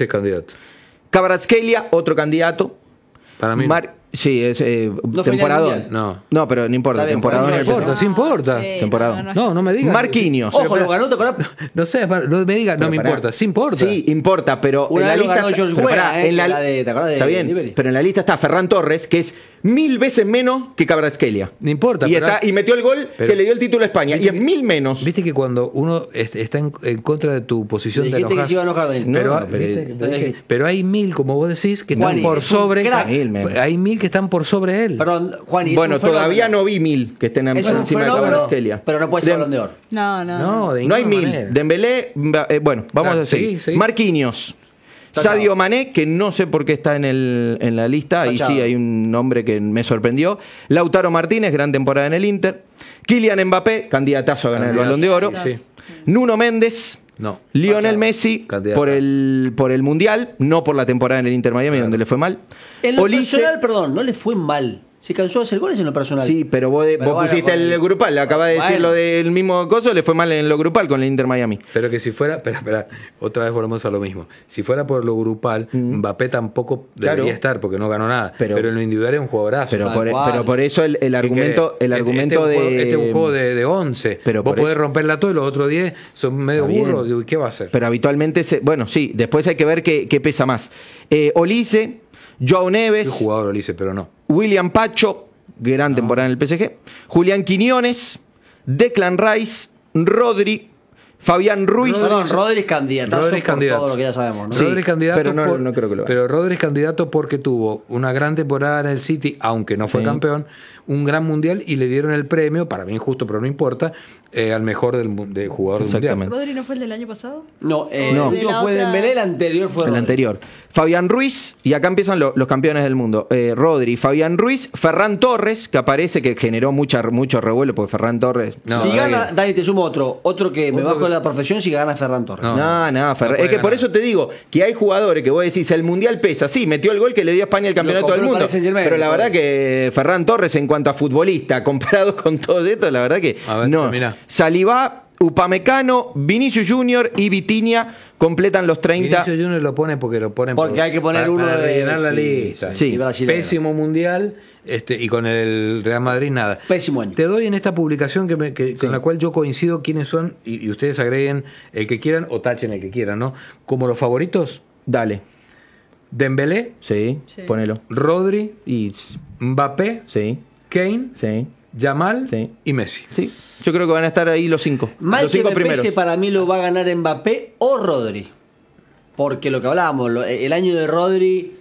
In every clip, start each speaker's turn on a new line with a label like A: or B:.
A: Ese candidato.
B: Kvaratskhelia, otro candidato.
A: Para mí.
B: Sí, es
C: ¿No fue
B: temporadón.
A: No,
B: pero no importa.
C: Está bien,
B: Temporadón
C: no
B: en el PSG.
A: importa, sí importa.
B: Temporada.
A: No me digas.
B: Marquinhos.
C: Ojo, lo ganó, ¿te acordás?
A: No sé, no me digas, no me importa. Sí importa.
B: Sí, importa, pero
C: Una
B: en la
C: vez lo
B: lista.
C: ganó George
B: pero
C: Weah,
B: pará, en
C: la de, ¿te acordás de
B: está bien,
C: Nibali?
B: pero en la lista está Ferran Torres, que es 1000 veces menos que Kvaratskhelia.
A: No importa.
B: Y metió el gol que le dio el título a España. Y es 1000 menos.
A: Viste que cuando uno está en contra de tu posición de
C: Dijiste que se iba a enojar de él.
A: Pero hay 1000, como vos decís, que
C: Juani,
A: están por
C: es un
A: sobre.
C: crack.
A: Hay 1000 que están por sobre él.
C: Perdón, Juan,
B: Bueno, todavía no vi 1000 que estén
C: es un
B: encima de
C: fenómeno,
B: Kvaratskhelia.
C: pero no puede ser Balón de Oro.
D: No.
A: No, de
B: No hay
A: ninguna
B: 1000.
A: manera.
B: Dembélé, bueno, vamos
A: Claro,
B: a seguir.
A: sí.
B: Marquinhos. Sadio Mané, que no sé por qué está en la lista, ahí sí hay un nombre que me sorprendió. Lautaro Martínez, gran temporada en el Inter. Kylian Mbappé, candidatazo a ganar el Balón de Oro.
A: Sí.
B: Nuno Méndez.
A: No.
B: Lionel Messi por el Mundial, no por la temporada en el Inter Miami, donde le fue mal.
C: En lo personal, perdón, no le fue mal. Se cansó de hacer goles en lo personal.
B: Sí, pero vos pusiste el grupal, acaba de decir lo del mismo coso, le fue mal en lo grupal con el Inter Miami.
A: Pero que si fuera, espera, otra vez volvemos a lo mismo. Si fuera por lo grupal, Mbappé tampoco debería estar porque no ganó nada. Pero en lo individual es un jugadorazo.
B: Pero por eso el argumento
A: este es un juego de 11.
B: Pero
A: vos podés romperla todo y los otros 10 son medio burros. ¿Qué va a hacer?
B: Pero habitualmente, bueno, sí, después hay que ver qué pesa más. Olise, Joao Neves.
A: Yo jugador Olise, pero no.
B: William Pacho, gran temporada en el PSG. Julián Quiñones, Declan Rice, Rodri, Fabián Ruiz.
C: Rodri es candidato.
A: Rodri es candidato.
C: Todo lo que ya sabemos, ¿no?
B: Sí,
A: Rodri es candidato,
B: pero no creo que lo haga.
A: Pero Rodri es candidato porque tuvo una gran temporada en el City, aunque no fue campeón, un gran mundial y le dieron el premio, para mí injusto, pero no importa, al mejor del jugador del mundial.
D: ¿Rodri no fue el del año pasado?
C: No, el último fue Dembélé, el anterior fue Rodri.
B: El anterior. Fabián Ruiz, y acá empiezan los campeones del mundo. Rodri, Fabián Ruiz, Ferran Torres, que aparece, que generó mucho revuelo, porque Ferran Torres.
C: Si gana, Dani, te sumo otro que me bajo de la profesión si gana Ferran Torres.
B: Es que por eso te digo que hay jugadores que vos decís, el mundial pesa. Sí, metió el gol que le dio a España el campeonato del mundo. Pero la verdad que Ferran Torres, en cuanto a futbolista, comparado con todo esto, la verdad que no. Saliba, Upamecano, Vinicius Junior y Vitinha completan los 30.
A: Vinicius Junior lo pone porque
C: hay que poner uno
A: para
C: de
A: rellenar la lista.
B: Sí.
A: Pésimo mundial. Y con el Real Madrid nada.
C: Pésimo año.
A: Te doy en esta publicación con la cual yo coincido quiénes son, y ustedes agreguen el que quieran o tachen el que quieran, ¿no? Como los favoritos.
B: Dale.
A: Dembélé.
B: Sí, ponelo.
A: Rodri.
B: Y
A: Mbappé.
B: sí.
A: Kane.
B: Sí.
A: Yamal y Messi.
B: Sí, yo creo que van a estar ahí los 5.
C: Mal
B: Los
C: que
B: 5
C: me
B: primeros.
C: pese, para mí lo va a ganar Mbappé o Rodri. Porque lo que hablábamos, el año de Rodri,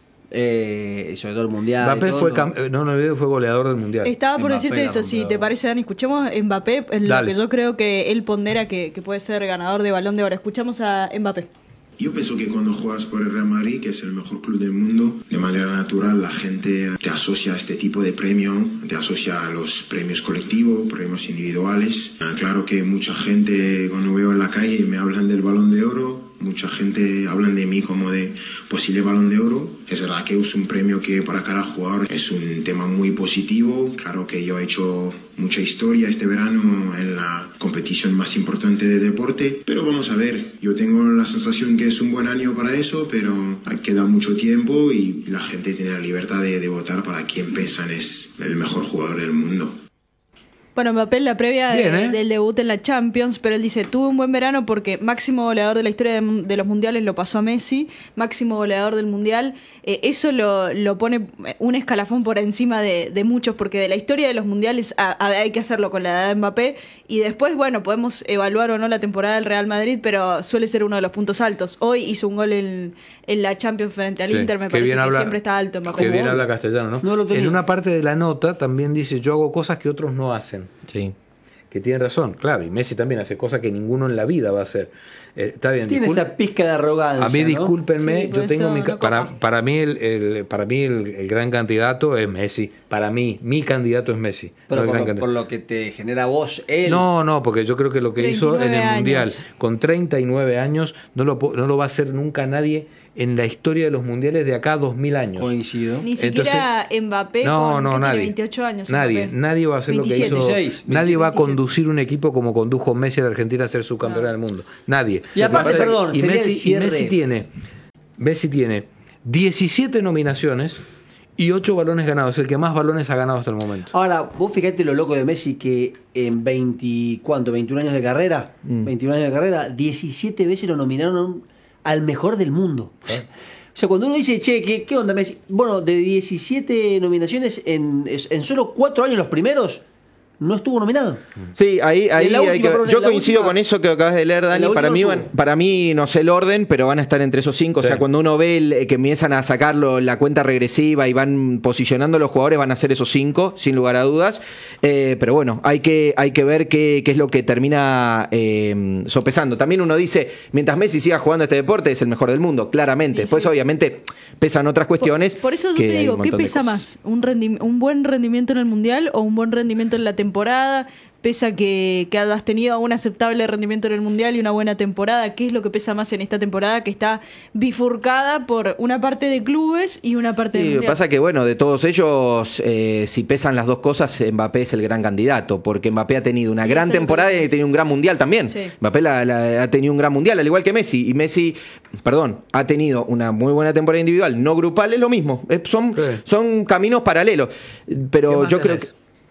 C: sobre todo el mundial.
A: Mbappé fue fue goleador del mundial.
D: Estaba por
C: Mbappé
D: decirte eso, si te parece, Dani, escuchemos Mbappé, es lo que yo creo que él pondera que puede ser ganador de Balón de Oro. Escuchamos a Mbappé.
E: Yo pienso que cuando juegas por el Real Madrid, que es el mejor club del mundo, de manera natural la gente te asocia a este tipo de premio, te asocia a los premios colectivos, premios individuales. Claro que mucha gente cuando veo en la calle me hablan del Balón de Oro, mucha gente hablan de mí como de posible Balón de Oro. Es verdad que es un premio que para cada jugador es un tema muy positivo. Claro que yo he hecho mucha historia este verano en la competición más importante de deporte, pero vamos a ver, yo tengo la sensación que es un buen año para eso, pero queda mucho tiempo y la gente tiene la libertad de votar para quien piensan es el mejor jugador del mundo.
D: Bueno, Mbappé en la previa del debut en la Champions, pero él dice, tuve un buen verano porque máximo goleador de la historia de los mundiales lo pasó a Messi, máximo goleador del mundial, eso lo pone un escalafón por encima de muchos, porque de la historia de los mundiales hay que hacerlo con la edad de Mbappé, y después, bueno, podemos evaluar o no la temporada del Real Madrid, pero suele ser uno de los puntos altos. Hoy hizo un gol en la Champions frente al Inter, me parece que siempre está alto Mbappé.
A: Que bien habla castellano, ¿no? En una parte de la nota también dice, yo hago cosas que otros no hacen.
B: Sí.
A: Que tiene razón, claro, y Messi también hace cosas que ninguno en la vida va a hacer. Está bien.
C: Tiene esa pizca de arrogancia.
A: A mí,
C: ¿no?
A: discúlpenme,
D: Sí,
A: yo tengo
D: eso
A: para mí el gran candidato es Messi. Para mí, mi candidato es Messi.
C: Pero
A: no
C: por lo que te genera vos, él.
A: No, porque yo creo que lo que hizo en el Mundial
D: años.
A: con 39 años no lo va a hacer nunca nadie en la historia de los mundiales de acá a 2000 años.
C: Coincido.
D: Ni siquiera Mbappé
A: nadie.
D: tiene 28 años.
A: Nadie va a hacer
D: 27.
A: lo que hizo.
C: 26,
A: nadie va a
D: 27.
A: conducir un equipo como condujo Messi a la Argentina a ser subcampeón del mundo. Nadie.
C: Y aparte,
A: Lo que pasa
C: perdón,
A: es que
C: sería el cierre.
A: Messi tiene Messi tiene 17 nominaciones y 8 balones ganados, el que más balones ha ganado hasta el momento.
C: Ahora, vos fijate lo loco de Messi, que en 21 años de carrera, 21 años de carrera, 17 veces lo nominaron al mejor del mundo. O sea, cuando uno dice, che, ¿qué onda Messi? Bueno, de 17 nominaciones en solo 4 años los primeros, no estuvo nominado.
B: Sí, ahí yo coincido con eso que acabas de leer, Dani. Para mí, no sé el orden, pero van a estar entre esos 5. Sí. O sea, cuando uno ve que empiezan a sacarlo la cuenta regresiva y van posicionando a los jugadores, van a ser esos 5, sin lugar a dudas. Pero bueno, hay que ver qué es lo que termina sopesando. También uno dice, mientras Messi siga jugando este deporte, es el mejor del mundo, claramente. Sí, después, obviamente, pesan otras cuestiones.
D: Por eso yo te digo, ¿qué pesa más? ¿Un buen rendimiento en el Mundial o un buen rendimiento en la temporada? Pesa que has tenido un aceptable rendimiento en el Mundial y una buena temporada. ¿Qué es lo que pesa más en esta temporada? Que está bifurcada por una parte de clubes y una parte de Mundial.
B: Pasa que, bueno, de todos ellos, si pesan las dos cosas, Mbappé es el gran candidato, porque Mbappé ha tenido una gran temporada y ha tenido un gran Mundial también. Sí. Mbappé ha tenido un gran Mundial, al igual que Messi. Y Messi, ha tenido una muy buena temporada individual, no grupal, es lo mismo. Son caminos paralelos. Pero yo creo que...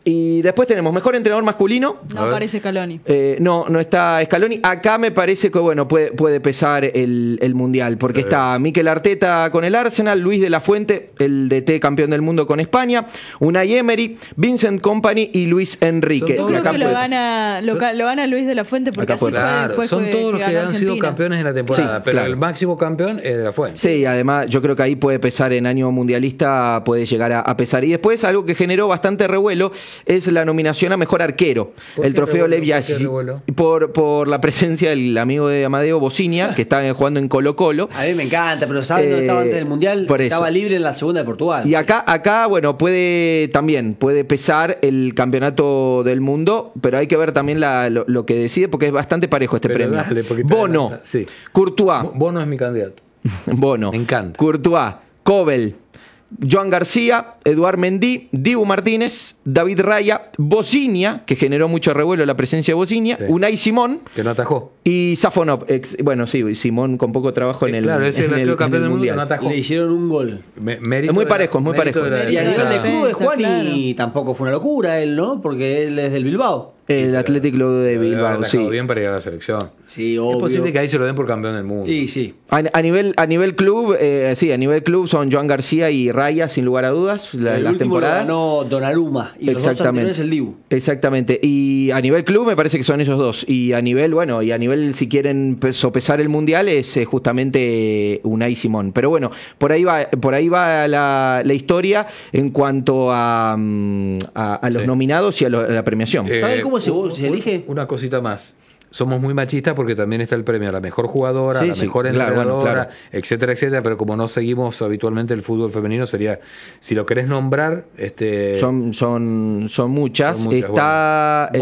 B: Y después tenemos mejor entrenador masculino.
D: No aparece Scaloni.
B: No está Scaloni. Acá me parece que puede pesar el Mundial, porque está Mikel Arteta con el Arsenal, Luis de la Fuente, el DT campeón del mundo con España, Unai Emery, Vincent Kompany y Luis Enrique.
D: Yo creo que lo gana Luis de la Fuente, porque así después
A: son todos los que han sido campeones en la temporada, sí, pero el máximo campeón es de la Fuente.
B: Sí, además yo creo que ahí puede pesar en año mundialista, puede llegar a pesar. Y después algo que generó bastante revuelo es la nominación a mejor arquero, el trofeo Lev Yassi, por la presencia del amigo de Amadeo Bocinia, que está jugando en Colo-Colo.
C: A mí me encanta, pero ¿sabes dónde estaba antes del Mundial? Estaba libre en la segunda de Portugal.
B: Y acá bueno, puede pesar el campeonato del mundo, pero hay que ver también lo que decide, porque es bastante parejo este premio.
A: Dale,
B: Bono, sí. Courtois.
A: Bono es mi candidato.
B: Bono.
A: Me encanta.
B: Courtois, Kobel, Joan García, Eduard Mendy, Dibu Martínez, David Raya, Bocinia, que generó mucho revuelo la presencia de Bocinia, sí. Unai Simón,
A: que no atajó,
B: y Safonov. Simón con poco trabajo en el Mundial.
A: No atajó.
C: Le hicieron un gol.
B: Es muy parejo.
C: Y a nivel de club de Juan, y tampoco fue una locura él, ¿no? Porque él es del Bilbao.
B: El Athletic Club de Bilbao, sí.
A: bien para ir a la selección.
C: Sí, obvio.
A: Es posible que ahí se lo den por campeón del mundo.
C: Sí.
B: A nivel club, a nivel club son Joan García y Raya, sin lugar a dudas, las temporadas.
C: Ganó Donnarumma y los dos anteriores el Dibu.
B: Exactamente. Y a nivel club me parece que son ellos dos. Y a nivel, si quieren sopesar el Mundial, es justamente Unai Simón. Pero bueno, por ahí va la historia en cuanto a los nominados y a la premiación.
C: ¿Saben cómo se elige?
A: Una cosita más. Somos muy machistas porque también está el premio a la mejor jugadora, a la mejor entrenadora, etcétera, etcétera, pero como no seguimos habitualmente el fútbol femenino, sería, si lo querés nombrar,
B: son muchas. Está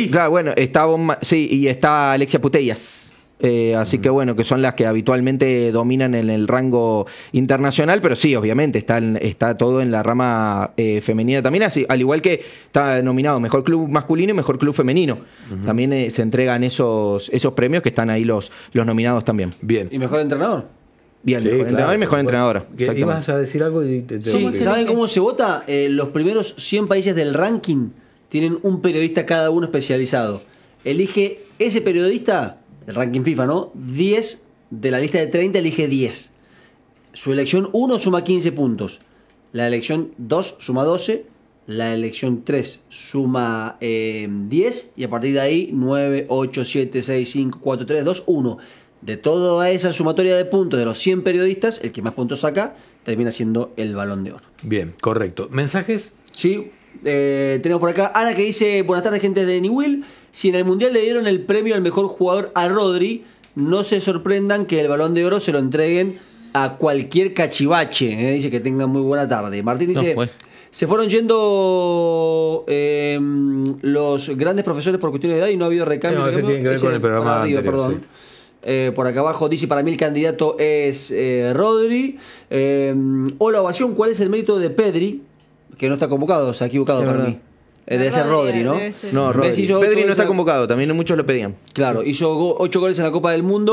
B: y está Alexia Putellas. Así que bueno, que son las que habitualmente dominan en el rango internacional, pero sí, obviamente está todo en la rama femenina también, así, al igual que está nominado Mejor Club Masculino y Mejor Club Femenino. También se entregan esos premios que están ahí los nominados también.
A: Bien.
C: ¿Y Mejor Entrenador?
B: Bien, mejor entrenador y mejor entrenadora.
A: ¿Ibas a decir algo?
C: ¿Saben cómo se vota? Los primeros 100 países del ranking tienen un periodista cada uno especializado. Elige ese periodista... El ranking FIFA, ¿no? 10 de la lista de 30 elige 10. Su elección 1 suma 15 puntos. La elección 2 suma 12. La elección 3 suma 10. Y a partir de ahí 9, 8, 7, 6, 5, 4, 3, 2, 1. De toda esa sumatoria de puntos de los 100 periodistas, el que más puntos saca termina siendo el Balón de Oro.
A: Bien, correcto. ¿Mensajes?
C: Sí. Tenemos por acá Ana que dice: buenas tardes, gente de Newell. Si en el Mundial le dieron el premio al mejor jugador a Rodri, no se sorprendan que el Balón de Oro se lo entreguen a cualquier cachivache. Dice que tengan muy buena tarde. Martín dice: se fueron yendo los grandes profesores por cuestiones de edad y no ha habido recambio.
A: No, eso tiene que ver con el programa anterior,
C: perdón. Sí. Por acá abajo dice: para mí el candidato es Rodri. Hola, ovación, ¿cuál es el mérito de Pedri? Que no está convocado, se ha equivocado para mí. Debe ser Rodri, ¿no?
B: No, Rodri. Pedri no está convocado, también muchos lo pedían.
C: Claro, hizo 8 goles en la Copa del Mundo,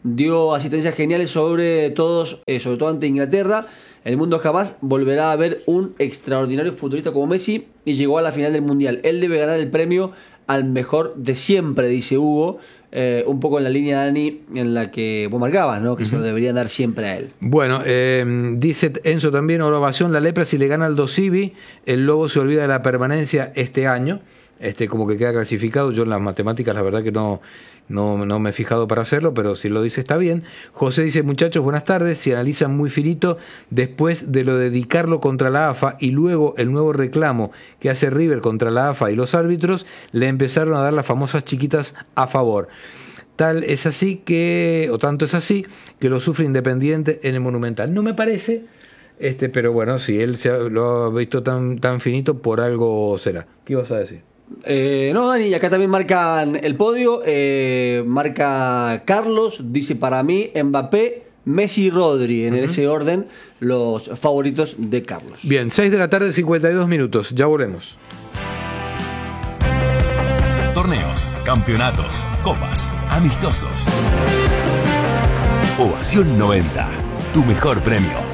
C: dio asistencias geniales sobre todo ante Inglaterra. El mundo jamás volverá a ver un extraordinario futbolista como Messi y llegó a la final del Mundial. Él debe ganar el premio al mejor de siempre, dice Hugo. Un poco en la línea, Dani, en la que vos marcabas, ¿no? Que se lo deberían dar siempre a él.
A: Bueno, dice Enzo también, ovación la lepra si le gana al Dosivi, el Lobo se olvida de la permanencia este año, como que queda clasificado. Yo en las matemáticas la verdad que no me he fijado para hacerlo, pero si lo dice está bien. José dice, muchachos, buenas tardes, si analizan muy finito, después de lo de dedicarlo contra la AFA y luego el nuevo reclamo que hace River contra la AFA y los árbitros, le empezaron a dar las famosas chiquitas a favor. Tanto es así que lo sufre Independiente en el Monumental. No me parece, pero bueno, si él lo ha visto tan finito, por algo será. ¿Qué ibas a decir?
C: No, Dani, acá también marcan el podio. Marca Carlos, dice para mí Mbappé, Messi y Rodri, en ese orden, los favoritos de Carlos.
A: Bien, 6:52 p.m, ya volvemos.
F: Torneos, campeonatos, copas, amistosos. Ovación 90, tu mejor premio.